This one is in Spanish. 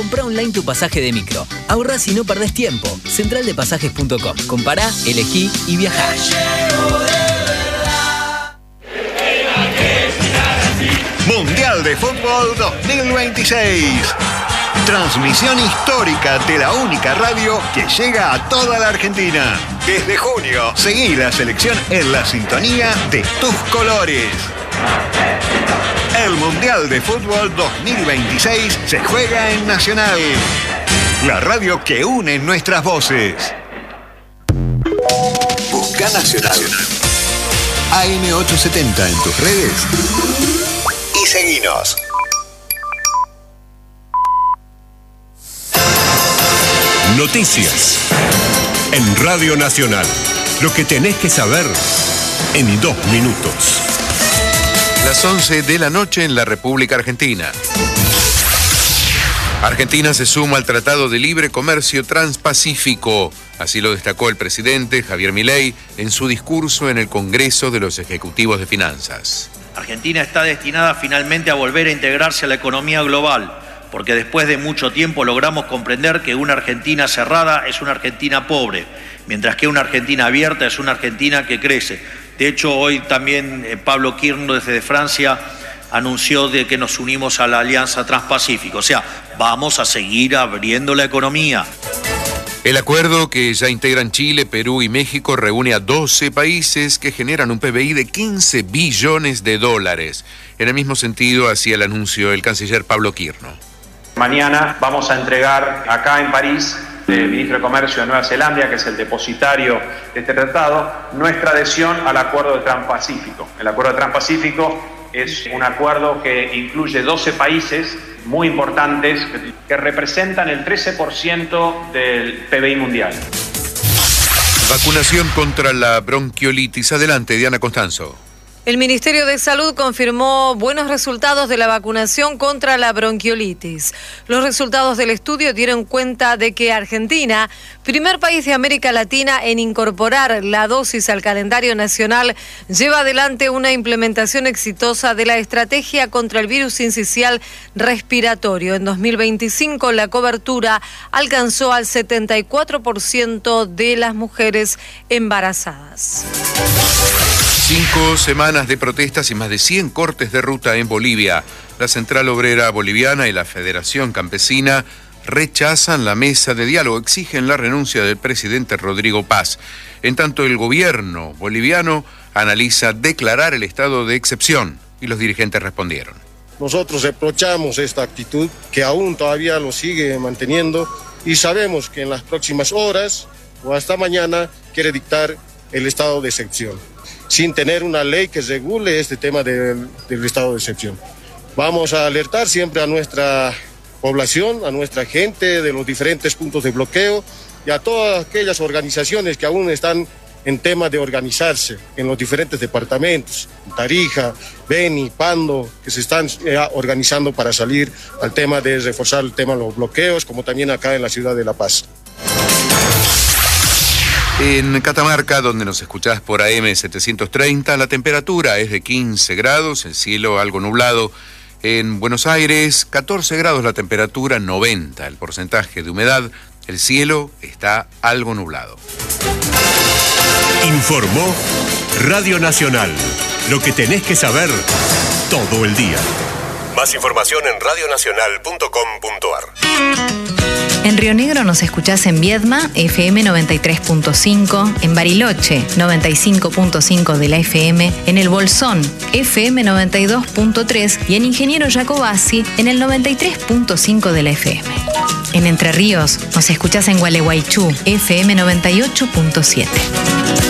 Comprá online tu pasaje de micro. Ahorrás y no perdés tiempo. Centraldepasajes.com. Compará, elegí y viajá. Mundial de Fútbol 2026. Transmisión histórica de la única radio que llega a toda la Argentina. Desde junio, seguí la selección en la sintonía de tus colores. El Mundial de Fútbol 2026 se juega en Nacional. La radio que une nuestras voces. Busca Nacional. AM870 en tus redes. Y seguinos. Noticias. En Radio Nacional. Lo que tenés que saber en 2 minutos. Las 11 de la noche en la República Argentina. Argentina se suma al Tratado de Libre Comercio Transpacífico. Así lo destacó el presidente Javier Milei en su discurso en el Congreso de los Ejecutivos de Finanzas. Argentina está destinada finalmente a volver a integrarse a la economía global, porque después de mucho tiempo logramos comprender que una Argentina cerrada es una Argentina pobre, mientras que una Argentina abierta es una Argentina que crece. De hecho, hoy también Pablo Kirno desde Francia anunció de que nos unimos a la Alianza Transpacífico. O sea, vamos a seguir abriendo la economía. El acuerdo que ya integran Chile, Perú y México reúne a 12 países que generan un PBI de 15 billones de dólares. En el mismo sentido hacía el anuncio el canciller Pablo Kirno. Mañana vamos a entregar acá en París, el ministro de Comercio de Nueva Zelanda, que es el depositario de este tratado, nuestra adhesión al Acuerdo de Transpacífico. El Acuerdo de Transpacífico es un acuerdo que incluye 12 países muy importantes que representan el 13% del PBI mundial. Vacunación contra la bronquiolitis. Adelante, Diana Constanzo. El Ministerio de Salud confirmó buenos resultados de la vacunación contra la bronquiolitis. Los resultados del estudio dieron cuenta de que Argentina, primer país de América Latina en incorporar la dosis al calendario nacional, lleva adelante una implementación exitosa de la estrategia contra el virus sincicial respiratorio. En 2025 la cobertura alcanzó al 74% de las mujeres embarazadas. 5 semanas de protestas y más de 100 cortes de ruta en Bolivia. La Central Obrera Boliviana y la Federación Campesina rechazan la mesa de diálogo, exigen la renuncia del presidente Rodrigo Paz. En tanto, el gobierno boliviano analiza declarar el estado de excepción y los dirigentes respondieron. Nosotros reprochamos esta actitud que aún todavía lo sigue manteniendo y sabemos que en las próximas horas o hasta mañana quiere dictar el estado de excepción, sin tener una ley que regule este tema del estado de excepción. Vamos a alertar siempre a nuestra población, a nuestra gente de los diferentes puntos de bloqueo y a todas aquellas organizaciones que aún están en tema de organizarse en los diferentes departamentos, Tarija, Beni, Pando, que se están organizando para salir al tema de reforzar el tema de los bloqueos, como también acá en la ciudad de La Paz. En Catamarca, donde nos escuchás por AM730, la temperatura es de 15 grados, el cielo algo nublado. En Buenos Aires, 14 grados la temperatura, 90 el porcentaje de humedad, el cielo está algo nublado. Informó Radio Nacional. Lo que tenés que saber todo el día. Más información en radionacional.com.ar. En Río Negro nos escuchás en Viedma, FM 93.5, en Bariloche, 95.5 de la FM, en El Bolsón, FM 92.3 y en Ingeniero Jacobasi, en el 93.5 de la FM. En Entre Ríos nos escuchás en Gualeguaychú, FM 98.7.